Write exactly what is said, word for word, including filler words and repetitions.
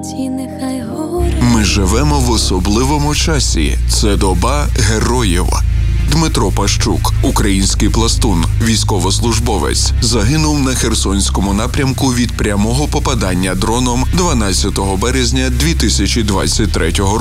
Ми живемо в особливому часі. Це доба героїв. Дмитро Пащук, український пластун, військовослужбовець, загинув на Херсонському напрямку від прямого попадання дроном дванадцятого березня дві тисячі двадцять третього року.